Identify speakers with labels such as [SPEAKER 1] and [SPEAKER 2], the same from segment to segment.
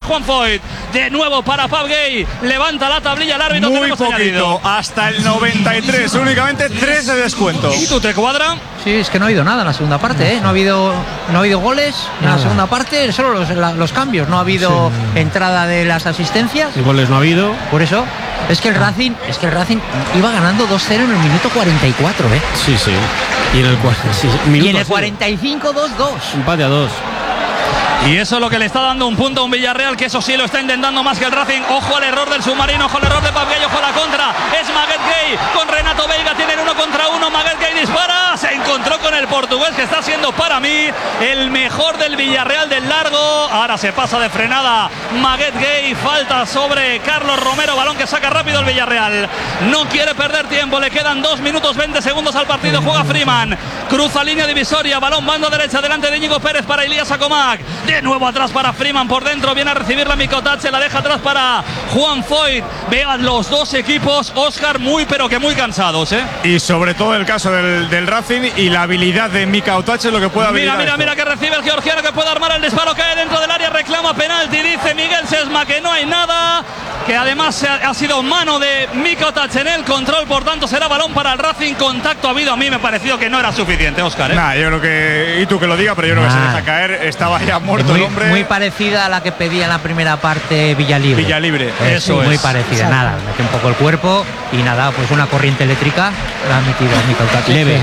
[SPEAKER 1] Juan Foyt. De nuevo para Pab Gay. Levanta la tablilla el árbitro.
[SPEAKER 2] Muy poquito, hasta el 93. Únicamente 3 de descuento.
[SPEAKER 1] ¿Y tú te cuadra?
[SPEAKER 3] Sí, es que no ha habido nada en la segunda parte, ¿eh? No ha habido goles en la segunda parte, solo los cambios. No ha habido entrada de las asistencias.
[SPEAKER 4] Y goles no ha habido.
[SPEAKER 3] Por eso, es que el Racing iba ganando 2-0 en el minuto 44, ¿eh?
[SPEAKER 4] Sí. Y en el
[SPEAKER 3] 45, 2-2.
[SPEAKER 4] Empate a 2.
[SPEAKER 1] Y eso es lo que le está dando un punto a un Villarreal, que eso sí lo está intentando más que el Racing. Ojo al error del submarino, ojo al error de Pab Gay, ojo a la contra. Es Maguette Gay con Renato Veiga, tienen 1 contra 1. Maguette Gay dispara, se encontró con el portugués, que está siendo para mí el mejor del Villarreal del largo. Ahora se pasa de frenada Maguette Gay, falta sobre Carlos Romero, balón que saca rápido el Villarreal. No quiere perder tiempo, le quedan 2 minutos 20 segundos al partido. Juega Freeman, cruza línea divisoria, balón banda derecha, delante de Íñigo Pérez para Ilías Acomac. De nuevo atrás para Freeman, por dentro viene a recibir la Mikotatz, se la deja atrás para Juan Foyt. Vean los dos equipos, Óscar, muy pero que muy cansados, ¿eh?
[SPEAKER 2] Y sobre todo el caso del Racing y la habilidad de Mikotatz es lo que puede habilitar.
[SPEAKER 1] Mira que recibe el georgiano, que puede armar el disparo, cae dentro del área, reclama penalti, dice Miguel Sesma que no hay nada, que además ha sido mano de Mikotatz en el control, por tanto será balón para el Racing. Contacto ha habido, a mí me pareció que no era suficiente, Óscar, ¿eh?
[SPEAKER 2] Nah, yo creo que, y tú que lo diga, pero yo creo que se deja caer, estaba ya muerto el hombre.
[SPEAKER 3] Muy parecida a la que pedía en la primera parte Villalibre.
[SPEAKER 2] Eso
[SPEAKER 3] es. Muy
[SPEAKER 2] es.
[SPEAKER 3] parecida, nada, mete un poco el cuerpo y nada, pues una corriente eléctrica la ha metido a Mikotatz.
[SPEAKER 4] Leve.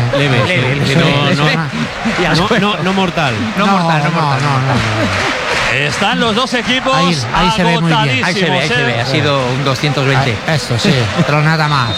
[SPEAKER 4] No mortal.
[SPEAKER 3] No mortal.
[SPEAKER 1] Están los dos equipos
[SPEAKER 3] ahí se ve muy bien. Ahí se ve. Ha sido un 220.
[SPEAKER 5] Eso sí, pero nada más.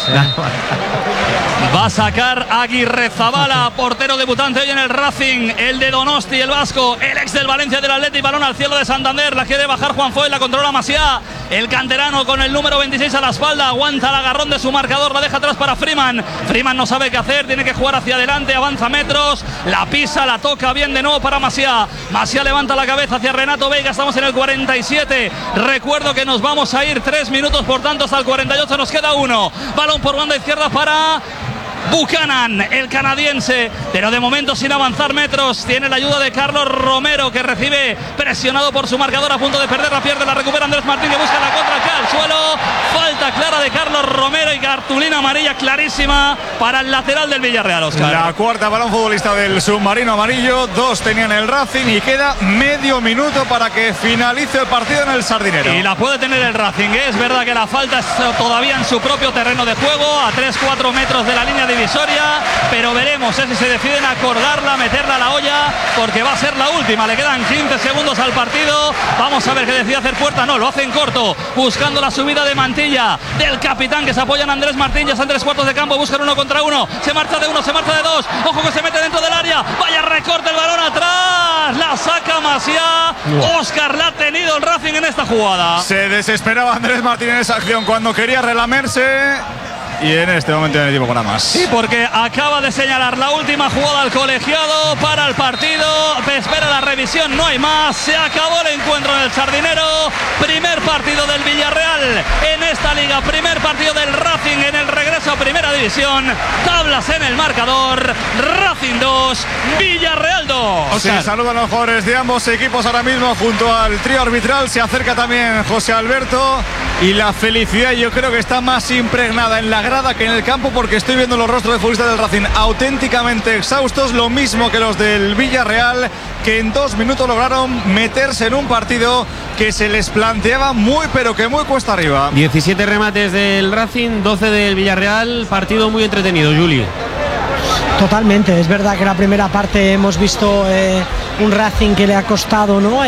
[SPEAKER 1] Va a sacar Aguirre Zabala, portero debutante hoy en el Racing, el de Donosti, el vasco, el ex del Valencia del Atleti, balón al cielo de Santander, la quiere bajar Juan Foyt, la controla Maciá, el canterano con el número 26 a la espalda, aguanta el agarrón de su marcador, la deja atrás para Freeman. Freeman no sabe qué hacer, tiene que jugar hacia adelante, avanza metros, la pisa, la toca bien de nuevo para Maciá. Maciá levanta la cabeza hacia Renato Veiga, estamos en el 47. Recuerdo que nos vamos a ir 3 minutos, por tanto hasta el 48 nos queda 1. Balón por banda izquierda para Buchanan, el canadiense, pero de momento sin avanzar metros. Tiene la ayuda de Carlos Romero, que recibe presionado por su marcador, a punto de perder, la pierde, la recupera Andrés Martín, que busca la contra, cae al suelo. Falta clara de Carlos Romero y cartulina amarilla clarísima para el lateral del Villarreal, Óscar.
[SPEAKER 2] La cuarta balón futbolista del submarino amarillo. 2 tenían el Racing y queda medio minuto para que finalice el partido en el Sardinero.
[SPEAKER 1] Y la puede tener el Racing, ¿eh? Es verdad que la falta es todavía en su propio terreno de juego, a 3-4 metros de la línea divisoria, pero veremos si se deciden acordarla, meterla a la olla, porque va a ser la última. Le quedan 15 segundos al partido. Vamos a ver qué decide hacer Puerta. No, lo hace en corto, buscando la subida de Mantilla, del capitán, que se apoya en Andrés Martín. Ya están 3 cuartos de campo, buscan 1 contra 1, se marcha de 1, se marcha de 2, ojo que se mete dentro del área, vaya recorte, el balón atrás, la saca Maciá. Óscar, la ha tenido el Racing en esta jugada.
[SPEAKER 2] Se desesperaba Andrés Martín en esa acción cuando quería relamerse. Y en este momento no hay tiempo para más.
[SPEAKER 1] Sí, porque acaba de señalar la última jugada al colegiado para el partido. Espera la revisión, no hay más. Se acabó el encuentro en el Sardinero. Primer partido del Villarreal en esta liga. Primer partido del Racing en el regreso a Primera División. Tablas en el marcador. Racing 2, Villarreal 2.
[SPEAKER 2] Se saludan los jugadores de ambos equipos ahora mismo junto al trío arbitral. Se acerca también José Alberto. Y la felicidad yo creo que está más impregnada en la grada que en el campo, porque estoy viendo los rostros de futbolistas del Racing auténticamente exhaustos, lo mismo que los del Villarreal, que en 2 minutos lograron meterse en un partido que se les planteaba muy pero que muy cuesta arriba.
[SPEAKER 4] 17 remates del Racing, 12 del Villarreal, partido muy entretenido, Juli.
[SPEAKER 6] Totalmente, es verdad que la primera parte hemos visto un Racing que le ha costado, ¿no?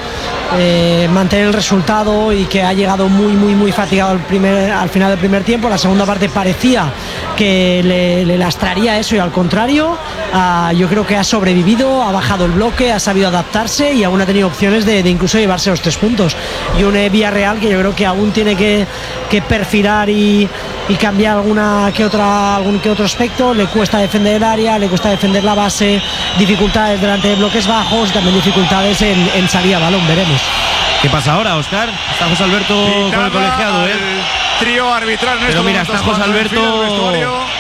[SPEAKER 6] Mantener el resultado y que ha llegado muy fatigado al final del primer tiempo. La segunda parte parecía que le lastraría eso, y al contrario, yo creo que ha sobrevivido, ha bajado el bloque, ha sabido adaptarse y aún ha tenido opciones de incluso llevarse los 3 puntos. Y un Villarreal que yo creo que aún tiene que perfilar y cambiar algún que otro aspecto. Le cuesta defender el área, le cuesta defender la base, dificultades delante de bloques bajos y también dificultades en salida a balón. Veremos.
[SPEAKER 4] ¿Qué pasa ahora, Óscar? Está José Alberto con el colegiado,
[SPEAKER 2] trío arbitral.
[SPEAKER 4] Pero mira, está José Alberto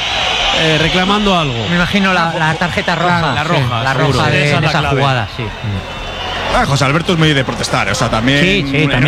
[SPEAKER 4] reclamando algo.
[SPEAKER 3] Me imagino la tarjeta roja.
[SPEAKER 4] La roja
[SPEAKER 3] de esa jugada, sí.
[SPEAKER 2] José Alberto es muy de protestar, o sea, también.
[SPEAKER 3] Sí, también.